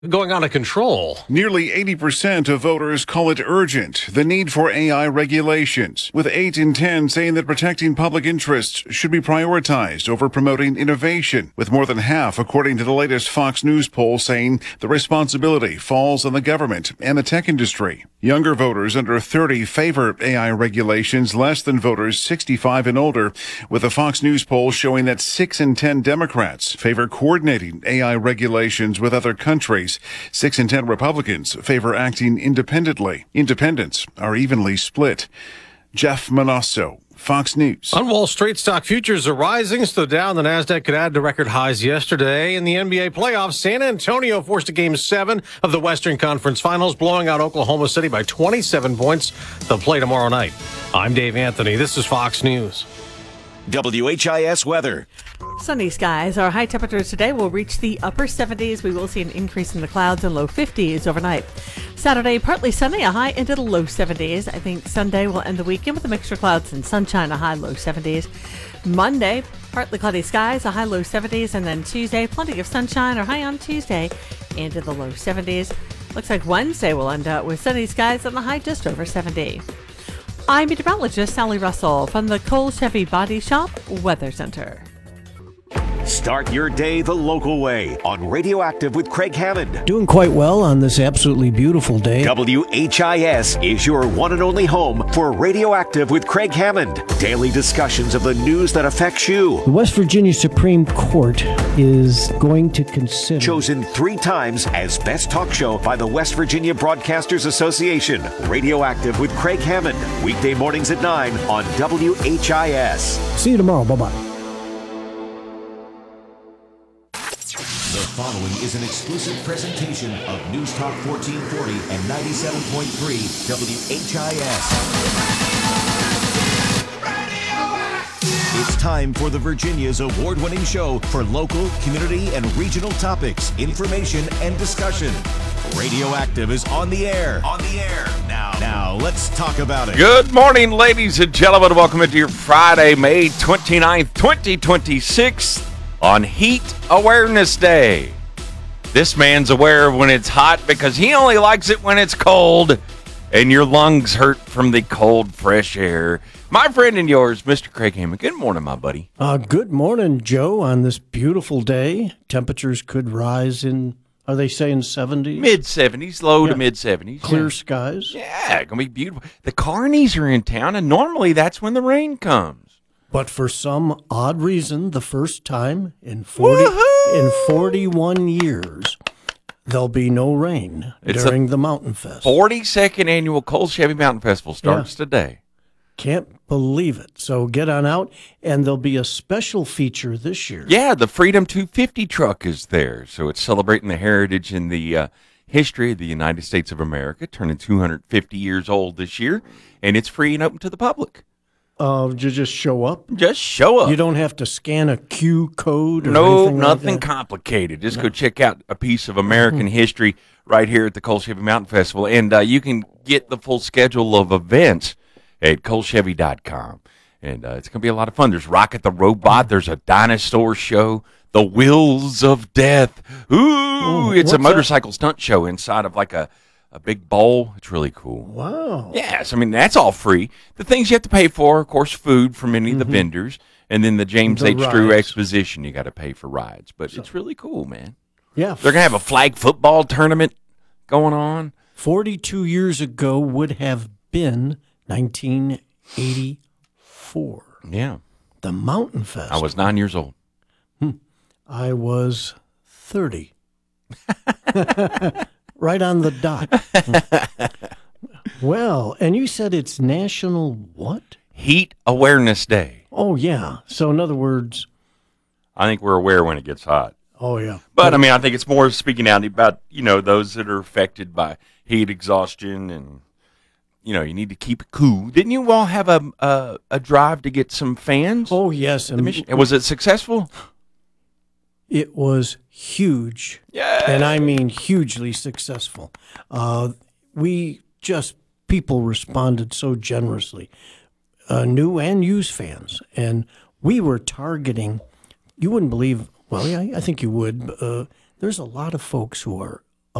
going out of control. Nearly 80% of voters call it urgent, the need for AI regulations, with 8 in 10 saying that protecting public interests should be prioritized over promoting innovation, with more than half, according to the latest Fox News poll, saying the responsibility falls on the government and the tech industry. Younger voters under 30 favor AI regulations less than voters 65 and older, with a Fox News poll showing that 6 in 10 Democrats favor coordinating AI regulations with other countries. 6 in 10 Republicans favor acting independently. Independents are evenly split. Jeff Manasso, Fox News. On Wall Street, stock futures are rising. So down, the Nasdaq could add to record highs yesterday. In the NBA playoffs, San Antonio forced a Game 7 of the Western Conference Finals, blowing out Oklahoma City by 27 points. They'll play tomorrow night. I'm Dave Anthony. This is Fox News. WHIS weather. Sunny skies. Our high temperatures today will reach the upper 70s. We will see an increase in the clouds and low 50s overnight. Saturday, partly sunny, a high into the low 70s. I think Sunday will end the weekend with a mixture of clouds and sunshine, a high low 70s. Monday, partly cloudy skies, a high low 70s. And then Tuesday, plenty of sunshine, or high on Tuesday into the low 70s. Looks like Wednesday will end up with sunny skies and a high just over 70. I'm meteorologist Sally Russell from the Cole Chevy Body Shop Weather Center. Start your day the local way on Radioactive with Craig Hammond. Doing quite well on this absolutely beautiful day. WHIS is your one and only home for Radioactive with Craig Hammond. Daily discussions of the news that affects you. The West Virginia Supreme Court is going to consider... Chosen 3 times as best talk show by the West Virginia Broadcasters Association. Radioactive with Craig Hammond. Weekday mornings at 9 on WHIS. See you tomorrow. Bye-bye. The following is an exclusive presentation of News Talk 1440 and 97.3 WHIS. It's time for the Virginia's award-winning show for local, community, and regional topics, information, and discussion. Radioactive is on the air. On the air. Now, let's talk about it. Good morning, ladies and gentlemen. Welcome into your Friday, May 29th, 2026. On Heat Awareness Day. This man's aware of when it's hot because he only likes it when it's cold and your lungs hurt from the cold, fresh air. My friend and yours, Mr. Craig Hammond. Good morning, my buddy. Good morning, Joe, on this beautiful day. Temperatures could rise in, are they saying 70s? Mid-70s, low to mid-70s. Clear skies. Yeah, it's going to be beautiful. The Carnies are in town, and normally that's when the rain comes. But for some odd reason, the first time in 41 years, there'll be no rain during the Mountain Fest. 42nd annual Cole Chevy Mountain Festival starts today. Can't believe it. So get on out, and there'll be a special feature this year. Yeah, the Freedom 250 truck is there. So it's celebrating the heritage and the history of the United States of America, turning 250 years old this year, and it's free and open to the public. You just show up? Just show up. You don't have to scan a Q code or anything like nothing that? Complicated. Just go check out a piece of American history right here at the Cole Chevy Mountain Festival. And you can get the full schedule of events at colechevy.com. And it's going to be a lot of fun. There's Rocket the Robot. There's a dinosaur show. The Wheels of Death. Ooh, it's a motorcycle stunt show inside of like a big bowl. It's really cool. Wow. Yes, I mean, that's all free. The things you have to pay for, of course, food from any of the vendors, and then the James H. Drew Exposition, you got to pay for rides. But it's really cool, man. Yeah. They're going to have a flag football tournament going on. 42 years ago would have been 1984. Yeah. The Mountain Fest. I was 9 years old. I was 30. Right on the dot. Well, and you said it's National what? Heat Awareness Day. Oh, yeah. So in other words... I think we're aware when it gets hot. Oh, yeah. But, I mean, I think it's more speaking out about, those that are affected by heat exhaustion and, you need to keep it cool. Didn't you all have a drive to get some fans? Oh, yes. And was it successful? It was huge. Yeah. And I mean hugely successful. People responded so generously, new and used fans. And we were targeting, you wouldn't believe, well, yeah, I think you would. There's a lot of folks who are